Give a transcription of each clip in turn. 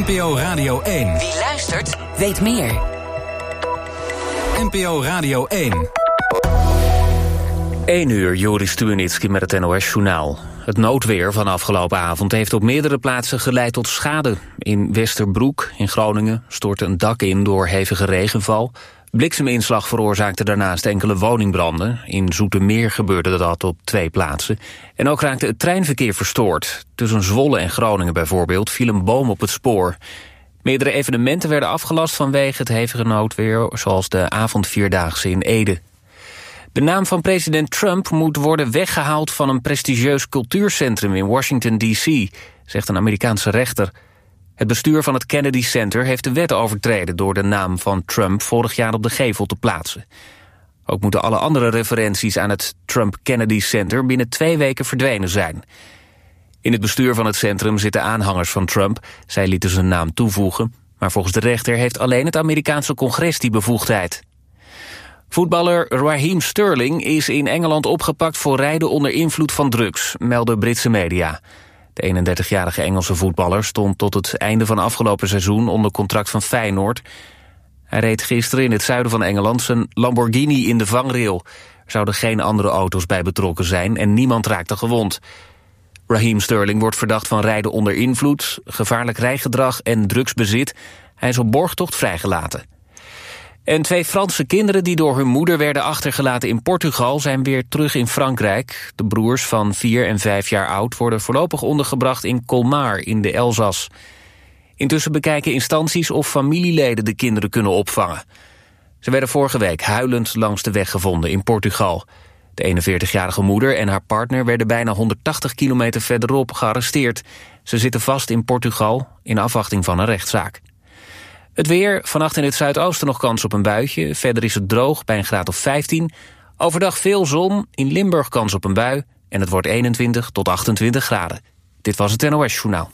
NPO Radio 1. Wie luistert, weet meer. NPO Radio 1. 1 uur, Joris Stubenitski met het NOS-journaal. Het noodweer van afgelopen avond heeft op meerdere plaatsen geleid tot schade. In Westerbroek, in Groningen, stortte een dak in door hevige regenval. Blikseminslag veroorzaakte daarnaast enkele woningbranden. In Zoetermeer gebeurde dat op 2 plaatsen. En ook raakte het treinverkeer verstoord. Tussen Zwolle en Groningen bijvoorbeeld viel een boom op het spoor. Meerdere evenementen werden afgelast vanwege het hevige noodweer, zoals de avondvierdaagse in Ede. De naam van president Trump moet worden weggehaald van een prestigieus cultuurcentrum in Washington, D.C., zegt een Amerikaanse rechter. Het bestuur van het Kennedy Center heeft de wet overtreden door de naam van Trump vorig jaar op de gevel te plaatsen. Ook moeten alle andere referenties aan het Trump Kennedy Center binnen 2 weken verdwenen zijn. In het bestuur van het centrum zitten aanhangers van Trump. Zij lieten zijn naam toevoegen, maar volgens de rechter heeft alleen het Amerikaanse congres die bevoegdheid. Voetballer Raheem Sterling is in Engeland opgepakt voor rijden onder invloed van drugs, melden Britse media. De 31-jarige Engelse voetballer stond tot het einde van afgelopen seizoen onder contract van Feyenoord. Hij reed gisteren in het zuiden van Engeland zijn Lamborghini in de vangrail. Er zouden geen andere auto's bij betrokken zijn en niemand raakte gewond. Raheem Sterling wordt verdacht van rijden onder invloed, gevaarlijk rijgedrag en drugsbezit. Hij is op borgtocht vrijgelaten. En 2 Franse kinderen die door hun moeder werden achtergelaten in Portugal zijn weer terug in Frankrijk. De broers van 4 en 5 jaar oud worden voorlopig ondergebracht in Colmar in de Elzas. Intussen bekijken instanties of familieleden de kinderen kunnen opvangen. Ze werden vorige week huilend langs de weg gevonden in Portugal. De 41-jarige moeder en haar partner werden bijna 180 kilometer verderop gearresteerd. Ze zitten vast in Portugal in afwachting van een rechtszaak. Het weer, vannacht in het zuidoosten nog kans op een buitje. Verder is het droog bij een graad of 15. Overdag veel zon, in Limburg kans op een bui. En het wordt 21 tot 28 graden. Dit was het NOS Journaal.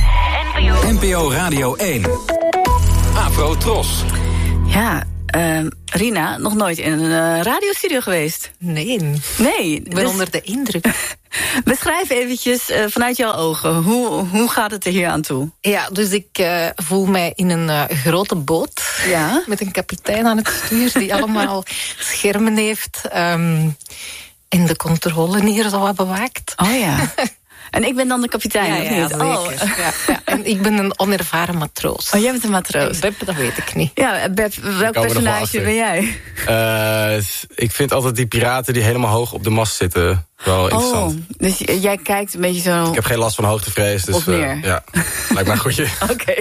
NPO Radio 1. Afro Tros. Ja, Rina, nog nooit in een radiostudio geweest? Nee. Ik ben onder de indruk. Beschrijf eventjes vanuit jouw ogen, hoe gaat het er hier aan toe? Ja, dus ik voel mij in een grote boot. Ja? Met een kapitein aan het stuur die allemaal schermen heeft. En de controle hier zo wat bewaakt. Oh ja. En ik ben dan de kapitein, of niet? Zeker. Ja. En ik ben een onervaren matroos. Oh, jij bent een matroos. Beb, dat weet ik niet. Ja, Beb, welk personage ben jij? Ik vind altijd die piraten die helemaal hoog op de mast zitten wel interessant. Dus jij kijkt een beetje zo... Ik heb geen last van hoogtevrees, dus of meer. Ja, lijkt mij een goedje. Oké.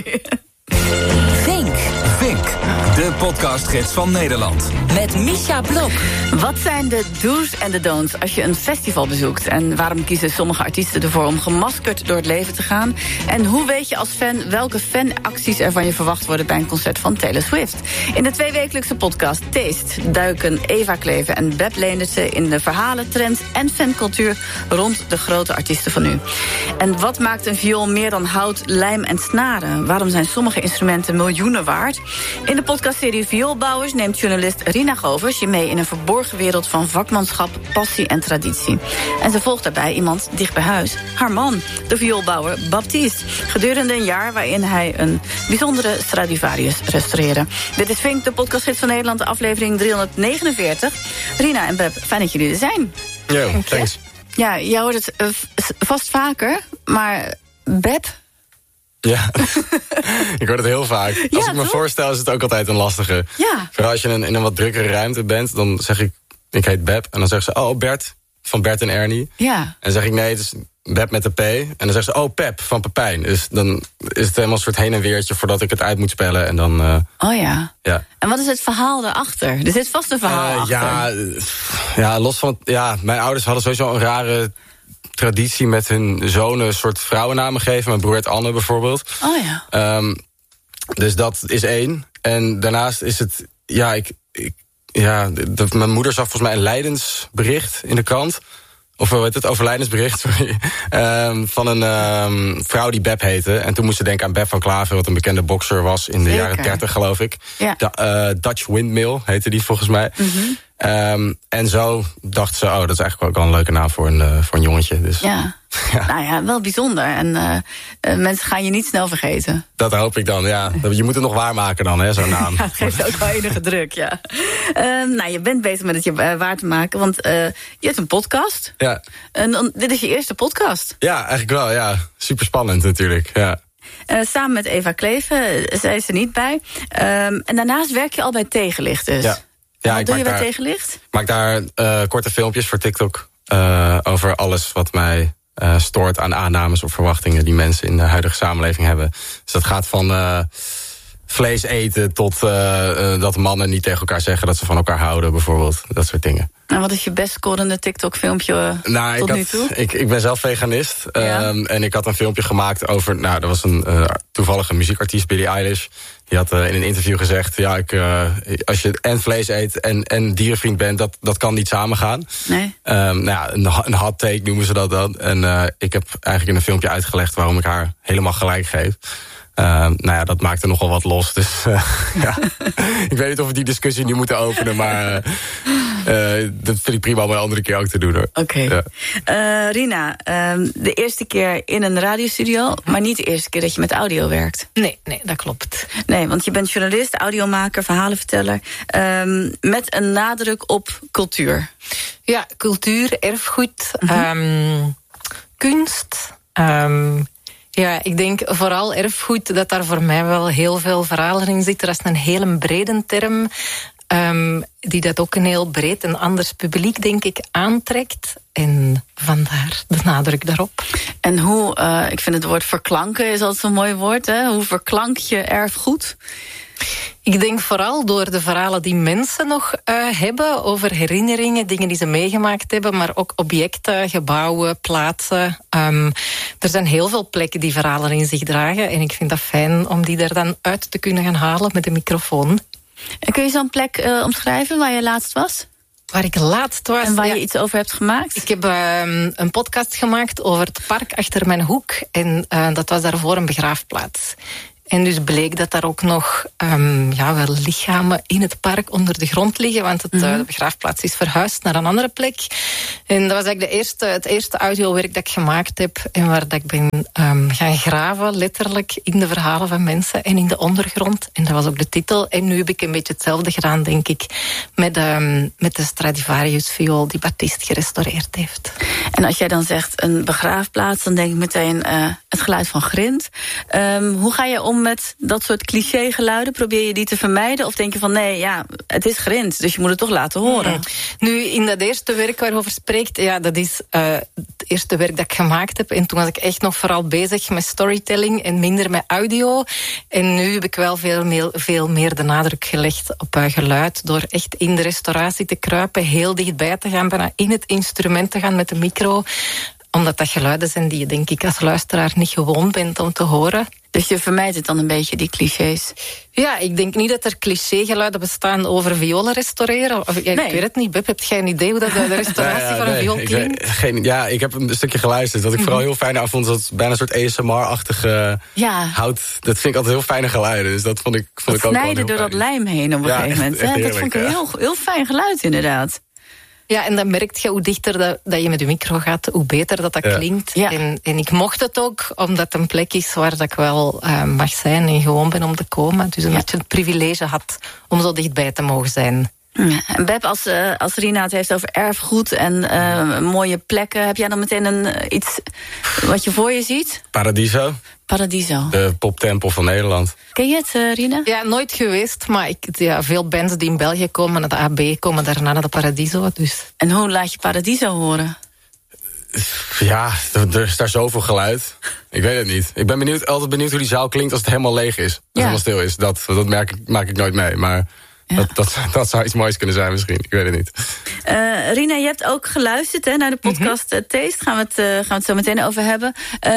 Vink, de podcastgids van Nederland. Met Misha Blok. Wat zijn de do's en de don'ts als je een festival bezoekt? En waarom kiezen sommige artiesten ervoor om gemaskerd door het leven te gaan? En hoe weet je als fan welke fanacties er van je verwacht worden bij een concert van Taylor Swift? In de 2-wekelijkse podcast Taste duiken Eva Kleven en Beb Leendertse in de verhalen, trends en fancultuur rond de grote artiesten van nu. En wat maakt een viool meer dan hout, lijm en snaren? Waarom zijn sommige instrumenten miljoenen waard? In de podcastserie Vioolbouwers neemt journalist Rina Govers je mee in een verborgen wereld van vakmanschap, passie en traditie. En ze volgt daarbij iemand dicht bij huis, haar man, de vioolbouwer Baptiste, gedurende een jaar waarin hij een bijzondere Stradivarius restaureerde. Dit is Vink, de podcastgids van Nederland, de aflevering 349. Rina en Beb, fijn dat jullie er zijn. Yo, thanks. Ja, jij hoort het vast vaker, maar Beb... Ja, ik hoor het heel vaak. Als ik me voorstel is het ook altijd een lastige. Ja. Vooral als je in een wat drukkere ruimte bent, dan zeg ik heet Beb. En dan zeggen ze, oh Bert, van Bert en Ernie. Ja. En dan zeg ik, nee, het is Beb met de P. En dan zeggen ze, oh Pep, van Pepijn. Dus dan is het helemaal een soort heen en weertje voordat ik het uit moet spellen. En dan... Oh ja. Ja. En wat is het verhaal daarachter? Er zit vast een verhaal achter. Ja, los van... Ja, mijn ouders hadden sowieso een rare traditie met hun zonen een soort vrouwennamen geven. Mijn broer heet Anne bijvoorbeeld. Oh ja. Dus dat is 1. En daarnaast is het... Mijn moeder zag volgens mij een lijdensbericht in de krant. Of hoe heet het? Overlijdensbericht, sorry. Van een vrouw die Beb heette. En toen moest ze denken aan Beb van Klaver, wat een bekende bokser was in de jaren 30, geloof ik. Ja. Dutch Windmill heette die volgens mij. En zo dachten ze, dat is eigenlijk ook wel een leuke naam voor een jongetje. Dus. Ja. Ja. Nou ja, wel bijzonder. En mensen gaan je niet snel vergeten. Dat hoop ik dan, ja. Je moet het nog waarmaken dan, hè, zo'n naam. Ja, het geeft ook wel enige druk, ja. Nou, je bent bezig met het je waar te maken, want je hebt een podcast. Ja. Dit is je eerste podcast. Ja, eigenlijk wel, ja. Super spannend natuurlijk, ja. Samen met Eva Kleven, zij is er niet bij. En daarnaast werk je al bij Tegenlicht dus. Ja. Ja, wat doe je bij Tegenlicht? Ik maak daar korte filmpjes voor TikTok over alles wat mij stoort aan aannames of verwachtingen die mensen in de huidige samenleving hebben. Dus dat gaat van vlees eten tot dat mannen niet tegen elkaar zeggen dat ze van elkaar houden, bijvoorbeeld. Dat soort dingen. En wat is je best scorende TikTok-filmpje tot nu toe? Ik ben zelf veganist. En ik had een filmpje gemaakt over... Nou, dat was een toevallige muziekartiest, Billie Eilish. Die had in een interview gezegd... Ja, als je en vlees eet en dierenvriend bent, dat kan niet samengaan. Nee. Een hot take noemen ze dat dan. En ik heb eigenlijk in een filmpje uitgelegd waarom ik haar helemaal gelijk geef. Dat maakte nogal wat los. Dus ja. Ik weet niet of we die discussie nu moeten openen, maar dat vind ik prima om een andere keer ook te doen. Oké. Ja. Rina, de eerste keer in een radiostudio, maar niet de eerste keer dat je met audio werkt. Nee, dat klopt. Nee, want je bent journalist, audiomaker, verhalenverteller, met een nadruk op cultuur. Ja, cultuur, erfgoed, kunst. Ja, ik denk vooral erfgoed, dat daar voor mij wel heel veel verhalen in zitten. Dat is een hele brede term, die dat ook een heel breed en anders publiek, denk ik, aantrekt. En vandaar de nadruk daarop. En hoe, ik vind het woord verklanken is altijd zo'n mooi woord, hè? Hoe verklank je erfgoed? Ik denk vooral door de verhalen die mensen nog hebben over herinneringen, dingen die ze meegemaakt hebben, maar ook objecten, gebouwen, plaatsen. Er zijn heel veel plekken die verhalen in zich dragen en ik vind dat fijn om die er dan uit te kunnen gaan halen met de microfoon. En kun je zo'n plek omschrijven waar je laatst was? Waar ik laatst was. En waar je iets over hebt gemaakt? Ik heb een podcast gemaakt over het park achter mijn hoek en dat was daarvoor een begraafplaats. En dus bleek dat daar ook nog wel lichamen in het park onder de grond liggen, want de begraafplaats is verhuisd naar een andere plek. En dat was eigenlijk het eerste audiowerk dat ik gemaakt heb en waar dat ik ben gaan graven, letterlijk, in de verhalen van mensen en in de ondergrond. En dat was ook de titel. En nu heb ik een beetje hetzelfde gedaan, denk ik, met de Stradivarius-viool die Baptiste gerestaureerd heeft. En als jij dan zegt een begraafplaats, dan denk ik meteen het geluid van grind. Hoe ga je om met dat soort clichégeluiden? Probeer je die te vermijden? Of denk je van nee, ja, het is grind, dus je moet het toch laten horen? Nu, in dat eerste werk waarover spreekt, ja, dat is het eerste werk dat ik gemaakt heb. En toen was ik echt nog vooral bezig met storytelling en minder met audio. En nu heb ik wel veel meer de nadruk gelegd op geluid, door echt in de restauratie te kruipen, heel dichtbij te gaan, bijna in het instrument te gaan met de micro, omdat dat geluiden zijn die je, denk ik, als luisteraar niet gewoon bent om te horen. Dus je vermijdt het dan een beetje, die clichés? Ja, ik denk niet dat er clichégeluiden bestaan over violen restaureren. Of, nee. Ik weet het niet. Beb, heb jij een idee hoe dat de restauratie van een viool klinkt? Ik heb een stukje geluisterd. Wat ik vooral heel fijn vond, dat bijna een soort ASMR-achtige hout. Dat vind ik altijd heel fijne geluiden. Dus dat vond ik ook wel heel snijden door dat lijm heen op een gegeven moment. Echt dat vond ik een heel fijn geluid, inderdaad. Ja, en dan merk je hoe dichter dat je met je micro gaat, hoe beter dat klinkt. Ja. En ik mocht het ook, omdat het een plek is waar dat ik wel mag zijn en gewoon ben om te komen. Dus een beetje het privilege had om zo dichtbij te mogen zijn. Ja. En Beb, als Rina het heeft over erfgoed en mooie plekken, heb jij dan meteen iets wat je voor je ziet? Paradiso. De poptempel van Nederland. Ken je het, Rina? Ja, nooit geweest, maar veel bands die in België komen, naar de AB, komen daarna naar de Paradiso. Dus. En hoe laat je Paradiso horen? Ja, er is daar zoveel geluid. Ik weet het niet. Ik ben altijd benieuwd hoe die zaal klinkt als het helemaal leeg is. Als het helemaal stil is. Dat maak ik nooit mee, maar... Ja. Dat zou iets moois kunnen zijn misschien. Ik weet het niet. Rina, je hebt ook geluisterd naar de podcast Taste. Gaan we het zo meteen over hebben.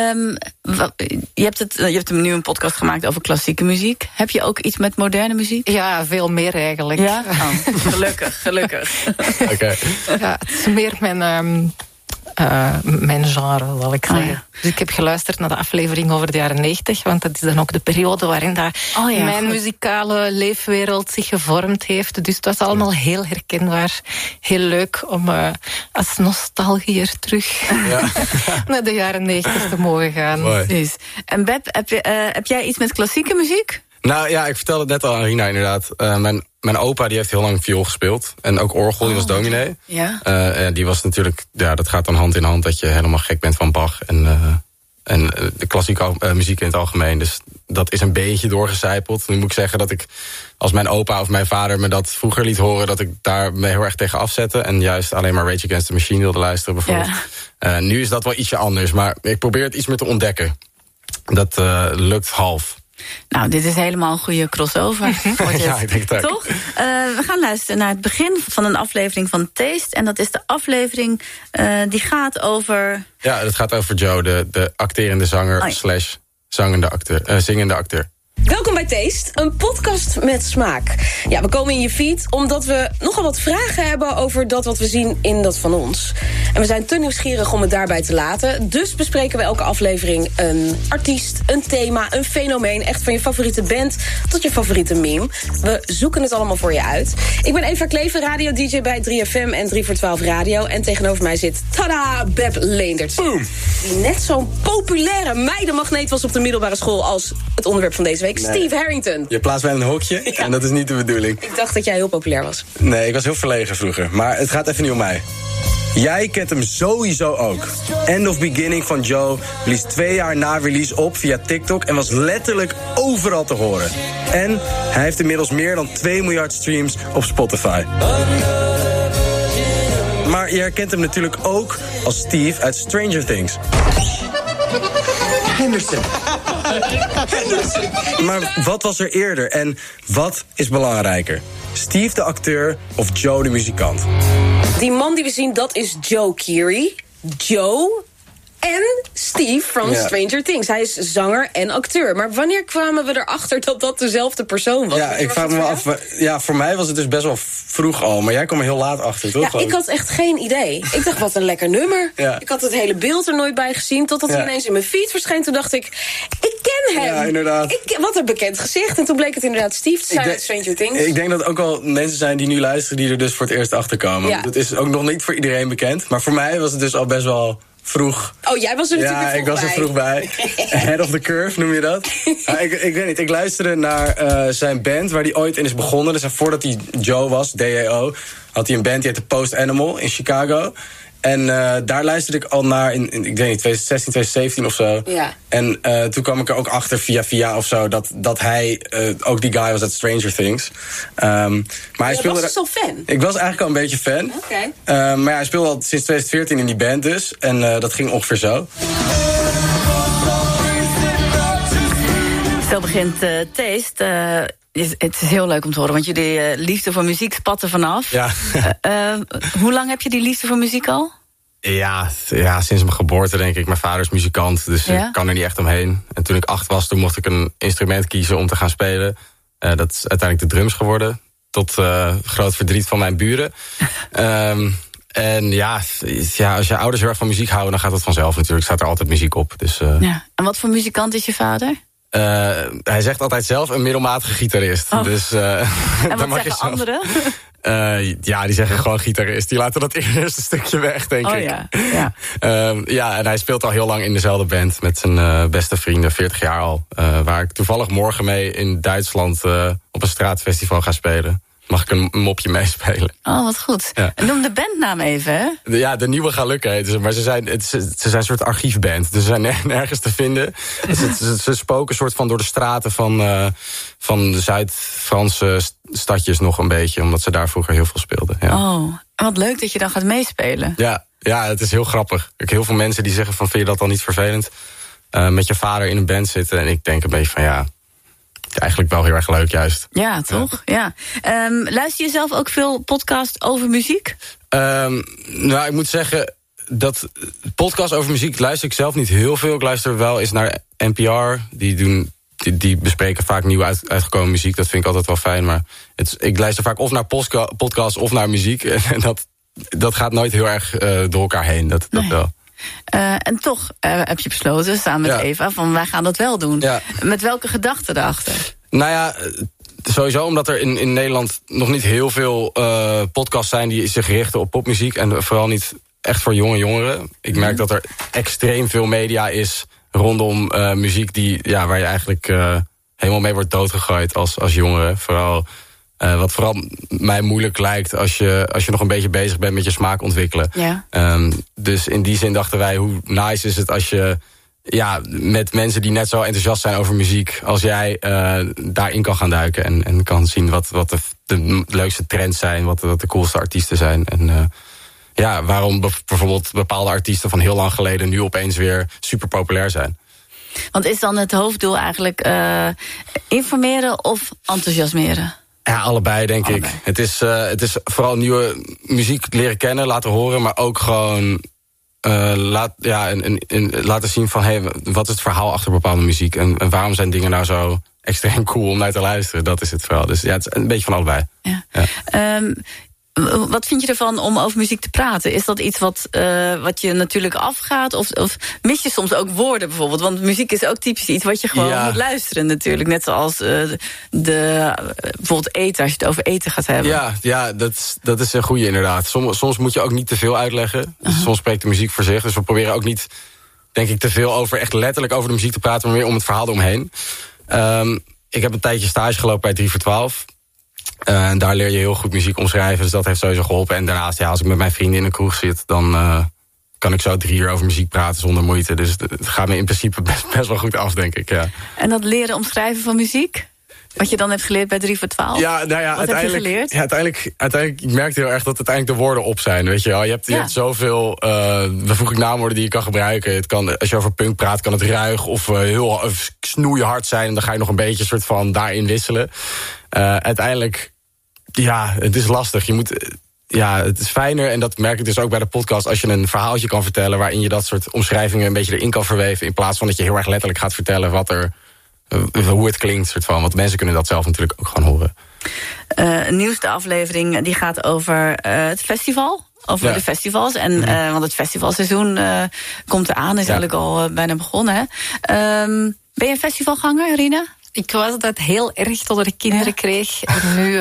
Je hebt nu een podcast gemaakt over klassieke muziek. Heb je ook iets met moderne muziek? Ja, veel meer eigenlijk. Ja? Oh, gelukkig. Okay. Ja, het is meer mijn mijn genre, wil ik zeggen. Dus ik heb geluisterd naar de aflevering over de jaren 90, want dat is dan ook de periode waarin mijn muzikale leefwereld zich gevormd heeft. Dus het was allemaal heel herkenbaar. Heel leuk om als nostalgiër terug naar de jaren 90 te mogen gaan. Precies. En Beb, heb jij iets met klassieke muziek? Nou ja, ik vertelde het net al aan Rina inderdaad. Mijn opa die heeft heel lang viool gespeeld. En ook orgel, die was dominee. Ja. Die was natuurlijk, dat gaat dan hand in hand dat je helemaal gek bent van Bach. En de klassieke muziek in het algemeen. Dus dat is een beetje doorgecijpeld. Nu moet ik zeggen dat ik, als mijn opa of mijn vader me dat vroeger liet horen, dat ik daar me heel erg tegen afzette. En juist alleen maar Rage Against the Machine wilde luisteren bijvoorbeeld. Ja. Nu is dat wel ietsje anders. Maar ik probeer het iets meer te ontdekken. Dat lukt half. Nou, dit is helemaal een goede crossover. Ja, ik denk het ook. Toch? We gaan luisteren naar het begin van een aflevering van Taste. En dat is de aflevering die gaat over... Ja, het gaat over Joe, de acterende zanger / zingende acteur. Welkom bij Taste, een podcast met smaak. Ja, we komen in je feed omdat we nogal wat vragen hebben over dat wat we zien in dat van ons. En we zijn te nieuwsgierig om het daarbij te laten. Dus bespreken we elke aflevering een artiest, een thema, een fenomeen. Echt van je favoriete band tot je favoriete meme. We zoeken het allemaal voor je uit. Ik ben Eva Kleven, radio-dj bij 3FM en 3 voor 12 Radio. En tegenover mij zit, tada, Beb Leendert. Boom. Die net zo'n populaire meidenmagneet was op de middelbare school als het onderwerp van deze week. Nee. Steve Harrington. Je plaatst mij in een hokje en dat is niet de bedoeling. Ik dacht dat jij heel populair was. Nee, ik was heel verlegen vroeger. Maar het gaat even niet om mij. Jij kent hem sowieso ook. End of Beginning van Joe blies 2 jaar na release op via TikTok en was letterlijk overal te horen. En hij heeft inmiddels meer dan 2 miljard streams op Spotify. Maar je herkent hem natuurlijk ook als Steve uit Stranger Things. Henderson. Maar wat was er eerder en wat is belangrijker? Steve de acteur of Joe de muzikant? Die man die we zien, dat is Joe Keery. Joe en Steve from Stranger Things. Hij is zanger en acteur. Maar wanneer kwamen we erachter dat dat dezelfde persoon was? Ja, ik vraag me af. Ja, voor mij was het dus best wel vroeg al. Maar jij kwam er heel laat achter, toch? Ja, ik had echt geen idee. Ik dacht, wat een lekker nummer. Ja. Ik had het hele beeld er nooit bij gezien. Totdat hij ineens in mijn feed verscheen. Toen dacht ik ken hem. Ja, inderdaad. Wat een bekend gezicht. En toen bleek het inderdaad Steve te zijn uit Stranger Things. Ik denk dat er ook wel mensen zijn die nu luisteren die er dus voor het eerst achter komen. Ja. Dat is ook nog niet voor iedereen bekend. Maar voor mij was het dus al best wel vroeg. Oh, jij was er natuurlijk vroeg bij. Ja, ik was er vroeg bij. Head of the curve, noem je dat? Ik weet niet, ik luisterde naar zijn band waar hij ooit in is begonnen. Dus voordat hij Joe was, DAO, had hij een band die heette Post Animal in Chicago. En daar luisterde ik al naar in ik denk 2016, 2017 of zo. Ja. En toen kwam ik er ook achter via of zo dat hij ook die guy was uit Stranger Things. Maar hij speelde. Was dus al fan? Ik was eigenlijk al een beetje fan. Okay. Maar ja, hij speelde al sinds 2014 in die band dus. En dat ging ongeveer zo. Zo begint Taste. Het is heel leuk om te horen, want jullie liefde voor muziek spat er vanaf. Ja. Hoe lang heb je die liefde voor muziek al? Ja, sinds mijn geboorte denk ik. Mijn vader is muzikant, dus ik kan er niet echt omheen. En toen ik 8 was, toen mocht ik een instrument kiezen om te gaan spelen. Dat is uiteindelijk de drums geworden. Tot groot verdriet van mijn buren. En ja, als je ouders heel erg van muziek houden, dan gaat dat vanzelf natuurlijk. Staat er altijd muziek op. Dus, ja. En wat voor muzikant is je vader? Hij zegt altijd zelf een middelmatige gitarist. Oh. Dus, en wat zeggen anderen? Die zeggen gewoon gitarist. Die laten dat eerste stukje weg, denk ik. Ja, en hij speelt al heel lang in dezelfde band met zijn beste vrienden, 40 jaar al. Waar ik toevallig morgen mee in Duitsland op een straatfestival ga spelen. Mag ik een mopje meespelen? Oh, wat goed. Ja. Noem de bandnaam even, hè? De Nieuwe Gaan Lukken heet ze. Maar ze zijn een soort archiefband. Dus ze zijn nergens te vinden. Ze spoken soort van door de straten van de Zuid-Franse stadjes nog een beetje. Omdat ze daar vroeger heel veel speelden. Ja. Oh, en wat leuk dat je dan gaat meespelen. Ja, het is heel grappig. Heel veel mensen die zeggen van, vind je dat dan niet vervelend? Met je vader in een band zitten. En ik denk een beetje van, eigenlijk wel heel erg leuk juist. Ja, toch? Ja. Luister je zelf ook veel podcasts over muziek? Ik moet zeggen, dat podcast over muziek luister ik zelf niet heel veel. Ik luister wel eens naar NPR. Die bespreken vaak nieuw uitgekomen muziek. Dat vind ik altijd wel fijn. Maar ik luister vaak of naar podcasts of naar muziek. En dat gaat nooit heel erg door elkaar heen. Dat wel. En toch heb je besloten, samen met Eva, van wij gaan dat wel doen. Ja. Met welke gedachten erachter? Nou ja, sowieso omdat er in Nederland nog niet heel veel podcasts zijn die zich richten op popmuziek. En vooral niet echt voor jonge jongeren. Ik merk dat er extreem veel media is rondom muziek waar je eigenlijk helemaal mee wordt doodgegooid als jongere. Wat vooral mij moeilijk lijkt als je nog een beetje bezig bent met je smaak ontwikkelen. Ja. Dus in die zin dachten wij, hoe nice is het als je met mensen die net zo enthousiast zijn over muziek als jij daarin kan gaan duiken en kan zien wat de leukste trends zijn, wat de coolste artiesten zijn. En waarom bijvoorbeeld bepaalde artiesten van heel lang geleden nu opeens weer super populair zijn. Want is dan het hoofddoel eigenlijk informeren of enthousiasmeren? Ja, allebei denk ik. Het is vooral nieuwe muziek leren kennen, laten horen, maar ook gewoon laten zien van wat is het verhaal achter bepaalde muziek en waarom zijn dingen nou zo extreem cool om naar te luisteren. Dat is het verhaal. Dus het is een beetje van allebei. Ja. Wat vind je ervan om over muziek te praten? Is dat iets wat je natuurlijk afgaat? Of mis je soms ook woorden bijvoorbeeld? Want muziek is ook typisch iets wat je gewoon moet luisteren natuurlijk. Net zoals bijvoorbeeld eten, als je het over eten gaat hebben. Ja, dat is een goeie inderdaad. Soms moet je ook niet te veel uitleggen. Dus soms spreekt de muziek voor zich. Dus we proberen ook niet, denk ik, te veel echt letterlijk over de muziek te praten, maar meer om het verhaal eromheen. Ik heb een tijdje stage gelopen bij 3 voor 12. En daar leer je heel goed muziek omschrijven. Dus dat heeft sowieso geholpen. En daarnaast, als ik met mijn vrienden in een kroeg zit, dan kan ik zo 3 uur over muziek praten zonder moeite. Dus het gaat me in principe best wel goed af, denk ik. Ja. En dat leren omschrijven van muziek? Wat je dan hebt geleerd bij 3 voor 12? Ja, nou ja, wat heb je geleerd? Ja, uiteindelijk, ik merkte heel erg dat uiteindelijk de woorden op zijn. Weet je wel? Je hebt zoveel bevoeglijk naamwoorden die je kan gebruiken. Het kan, als je over punk praat, kan het ruig of heel snoeihard zijn. En dan ga je nog een beetje soort van daarin wisselen. Uiteindelijk, het is lastig. Je moet, het is fijner, en dat merk ik dus ook bij de podcast, als je een verhaaltje kan vertellen waarin je dat soort omschrijvingen een beetje erin kan verweven, in plaats van dat je heel erg letterlijk gaat vertellen hoe het klinkt, soort van. Want mensen kunnen dat zelf natuurlijk ook gewoon horen. Nieuwste aflevering die gaat over het festival. Over de festivals. En, want het festivalseizoen komt eraan, is eigenlijk al bijna begonnen. Hè? Ben je een festivalganger, Rina? Ik was dat heel erg tot ik kinderen kreeg. En nu,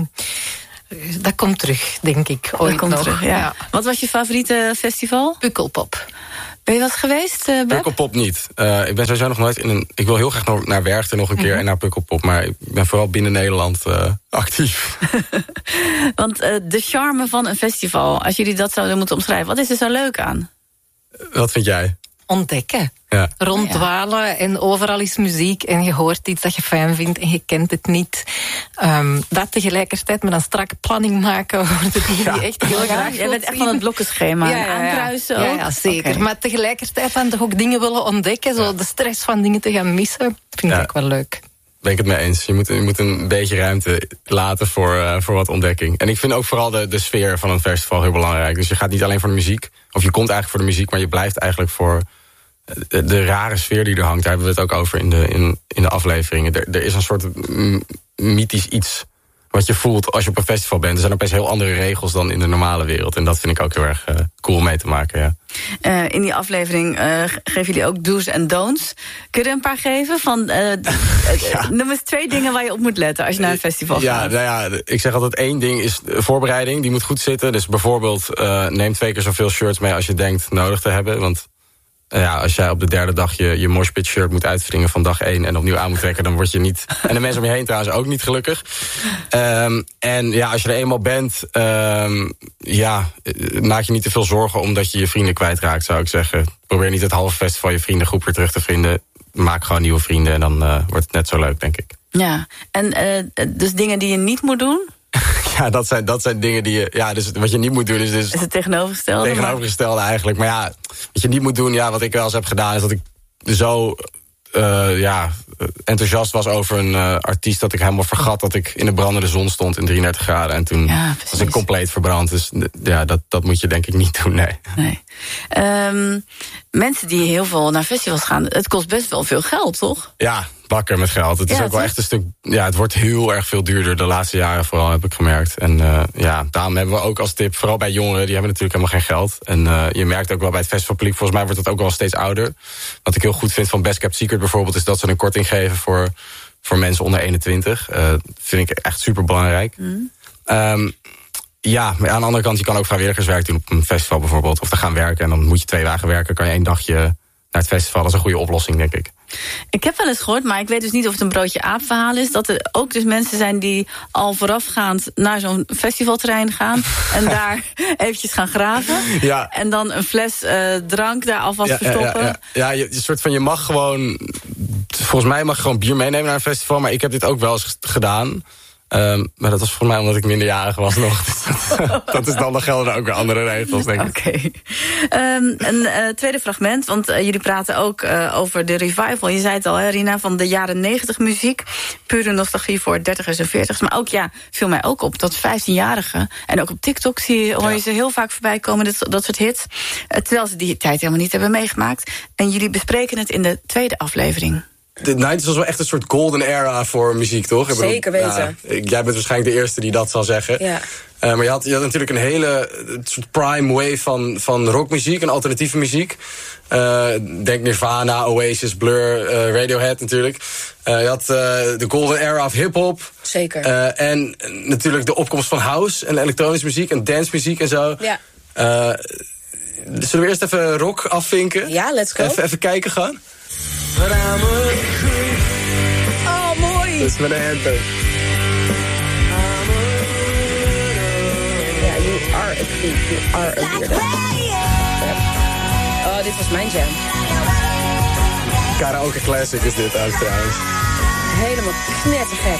dat komt terug, denk ik. Ooit komt nog. Terug, ja. Wat was je favoriete festival? Pukkelpop. Ben je wat geweest, Beb? Pukkelpop niet. Ik ben sowieso nog nooit ik wil heel graag naar Werchter nog een keer en naar Pukkelpop. Maar ik ben vooral binnen Nederland actief. Want de charme van een festival, als jullie dat zouden moeten omschrijven, wat is er zo leuk aan? Wat vind jij? Ontdekken. Ja. Rondwalen en overal is muziek en je hoort iets dat je fijn vindt en je kent het niet. Dat tegelijkertijd met een strakke planning maken voor de dingen die echt heel graag. Jij bent echt van het blokkenschema aankruisen ook. Ja, zeker. Okay. Maar tegelijkertijd dan toch ook dingen willen ontdekken, zo de stress van dingen te gaan missen, vind ik ook wel leuk. Ben ik het mee eens. Je moet een beetje ruimte laten voor wat ontdekking. En ik vind ook vooral de sfeer van een festival heel belangrijk. Dus je gaat niet alleen voor de muziek, of je komt eigenlijk voor de muziek, maar je blijft eigenlijk voor de rare sfeer die er hangt. Daar hebben we het ook over in de afleveringen. Er is een soort mythisch iets wat je voelt als je op een festival bent. Er zijn opeens heel andere regels dan in de normale wereld. En dat vind ik ook heel erg cool mee te maken. Ja. In die aflevering geven jullie ook do's en don'ts. Kun je er een paar geven? Noem eens 2 dingen waar je op moet letten als je naar een festival gaat. Ik zeg altijd 1 ding is voorbereiding. Die moet goed zitten. Dus bijvoorbeeld neem 2 keer zoveel shirts mee als je denkt nodig te hebben. Want als jij op de 3e dag je moshpit shirt moet uitwringen van dag 1 en opnieuw aan moet trekken, dan word je niet, en de mensen om je heen trouwens ook niet gelukkig. Als je er eenmaal bent, maak je niet te veel zorgen omdat je je vrienden kwijtraakt, zou ik zeggen. Probeer niet het halve festival je vriendengroep weer terug te vinden. Maak gewoon nieuwe vrienden en dan wordt het net zo leuk, denk ik. Ja, en dus dingen die je niet moet doen? Ja, dat zijn dingen die je... Ja, dus wat je niet moet doen is dus... Is het tegenovergestelde? Tegenovergestelde eigenlijk. Maar wat je niet moet doen, wat ik wel eens heb gedaan, is dat ik zo enthousiast was over een artiest dat ik helemaal vergat dat ik in de brandende zon stond in 33 graden. En toen was ik compleet verbrand. Dus dat moet je denk ik niet doen, nee. Mensen die heel veel naar festivals gaan, het kost best wel veel geld, toch? Ja, bakken met geld. Het is ook wel echt een stuk... Ja, het wordt heel erg veel duurder de laatste jaren vooral, heb ik gemerkt. En daarom hebben we ook als tip, vooral bij jongeren, die hebben natuurlijk helemaal geen geld. En je merkt ook wel bij het festivalpubliek, volgens mij wordt het ook wel steeds ouder. Wat ik heel goed vind van Best Kept Secret bijvoorbeeld, is dat ze een korting geven voor mensen onder 21. Vind ik echt super belangrijk. Ja, maar aan de andere kant, je kan ook vrijwilligerswerk doen op een festival bijvoorbeeld. Of te gaan werken en dan moet je 2 dagen werken. Kan je 1 dagje naar het festival. Dat is een goede oplossing, denk ik. Ik heb wel eens gehoord, maar ik weet dus niet of het een broodje aap verhaal is, dat er ook dus mensen zijn die al voorafgaand naar zo'n festivalterrein gaan en daar eventjes gaan graven. Ja. En dan een fles drank daar alvast verstoppen. Je mag gewoon... Volgens mij mag je gewoon bier meenemen naar een festival, maar ik heb dit ook wel eens gedaan. Maar dat was volgens mij omdat ik minderjarig was nog. Dat is dan gelden ook weer andere regels, denk ik. Oké. Een tweede fragment, want jullie praten ook over de revival. Je zei het al, Rina, van de jaren 90 muziek. Pure nostalgie voor 30's en 40's. Maar ook, viel mij ook op dat 15-jarigen... en ook op TikTok hoor je ze heel vaak voorbij komen, dat soort hits. Terwijl ze die tijd helemaal niet hebben meegemaakt. En jullie bespreken het in de tweede aflevering. De 90's was wel echt een soort golden era voor muziek, toch? Zeker weten. Jij bent waarschijnlijk de eerste die dat zal zeggen. Ja. Maar je had natuurlijk een hele soort prime wave van rockmuziek en alternatieve muziek. Denk Nirvana, Oasis, Blur, Radiohead natuurlijk. Je had de golden era of hip-hop. Zeker. En natuurlijk de opkomst van house en elektronische muziek en dancemuziek en zo. Ja. Zullen we eerst even rock afvinken? Ja, let's go. Even kijken gaan. Oh, mooi. Dat is met een anthem. Ja, you are a creep, you are a weirdo. Oh, dit was mijn jam. Karaoke classic is dit trouwens. Helemaal knettergek.